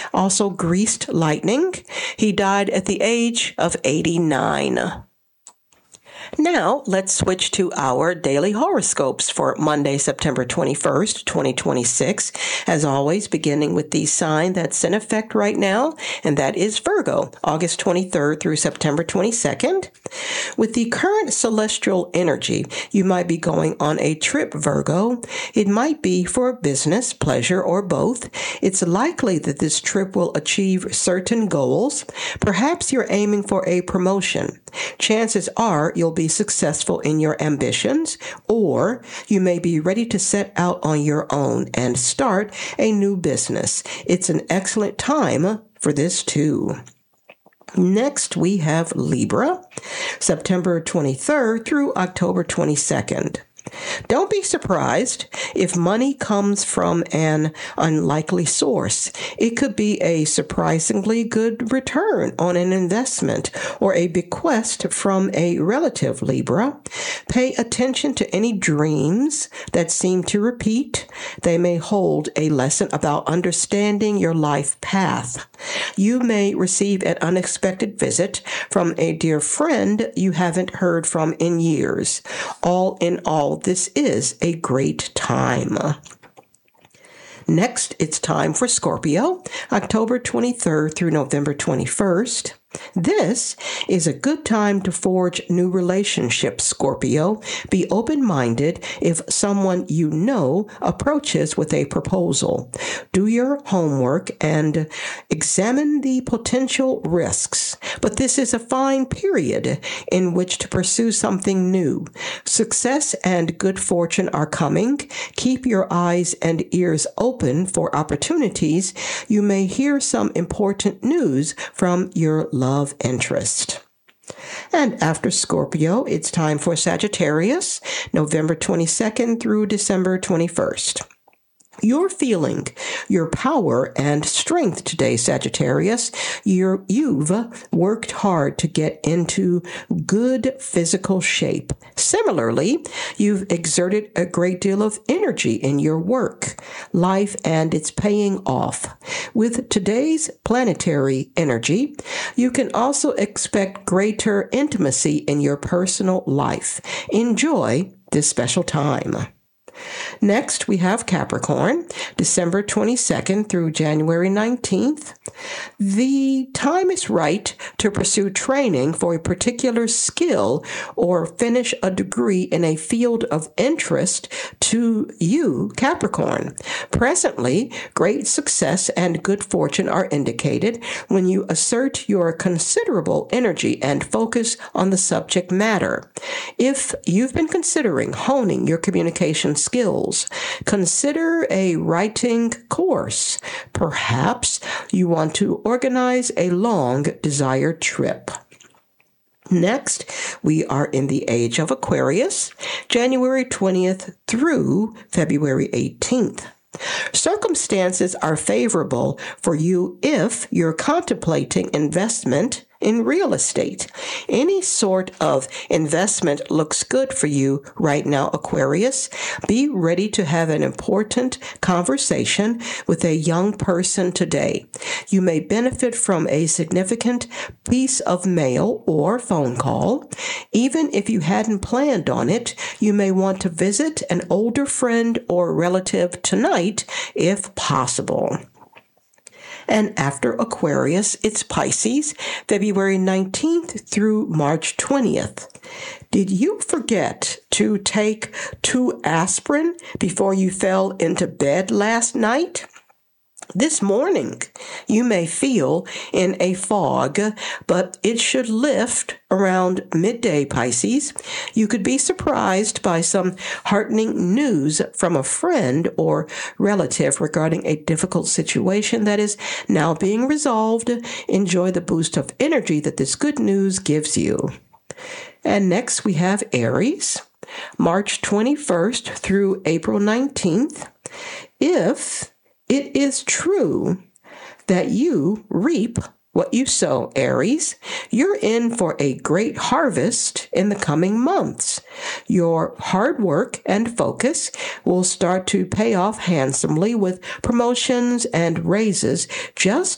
also greased lightning. He died at the age of 89. Now, let's switch to our daily horoscopes for Monday, September 21st, 2026. As always, beginning with the sign that's in effect right now, and that is Virgo, August 23rd through September 22nd. With the current celestial energy, you might be going on a trip, Virgo. It might be for business, pleasure, or both. It's likely that this trip will achieve certain goals. Perhaps you're aiming for a promotion. Chances are you'll be successful in your ambitions, or you may be ready to set out on your own and start a new business. It's an excellent time for this too. Next, we have Libra, September 23rd through October 22nd. Don't be surprised if money comes from an unlikely source. It could be a surprisingly good return on an investment or a bequest from a relative, Libra. Pay attention to any dreams that seem to repeat. They may hold a lesson about understanding your life path. You may receive an unexpected visit from a dear friend you haven't heard from in years. All in all, this is a great time. Next, it's time for Scorpio, October 23rd through November 21st. This is a good time to forge new relationships, Scorpio. Be open-minded if someone you know approaches with a proposal. Do your homework and examine the potential risks. But this is a fine period in which to pursue something new. Success and good fortune are coming. Keep your eyes and ears open for opportunities. You may hear some important news from your love interest. And after Scorpio, it's time for Sagittarius, November 22nd through December 21st. You're feeling your power and strength today, Sagittarius. You've worked hard to get into good physical shape. Similarly, you've exerted a great deal of energy in your work, life, and it's paying off. With today's planetary energy, you can also expect greater intimacy in your personal life. Enjoy this special time. Next, we have Capricorn, December 22nd through January 19th. The time is right to pursue training for a particular skill or finish a degree in a field of interest to you, Capricorn. Presently, great success and good fortune are indicated when you assert your considerable energy and focus on the subject matter. If you've been considering honing your communication skills, consider a writing course. Perhaps you want to organize a long desired trip. Next, we are in the age of Aquarius, January 20th through February 18th. Circumstances are favorable for you if you're contemplating investment in real estate. Any sort of investment looks good for you right now, Aquarius. Be ready to have an important conversation with a young person today. You may benefit from a significant piece of mail or phone call. Even if you hadn't planned on it, you may want to visit an older friend or relative tonight if possible. And after Aquarius, it's Pisces, February 19th through March 20th. Did you forget to take 2 aspirin before you fell into bed last night? This morning, you may feel in a fog, but it should lift around midday, Pisces. You could be surprised by some heartening news from a friend or relative regarding a difficult situation that is now being resolved. Enjoy the boost of energy that this good news gives you. And next we have Aries, March 21st through April 19th. If it is true that you reap what you sow, Aries, you're in for a great harvest in the coming months. Your hard work and focus will start to pay off handsomely with promotions and raises. Just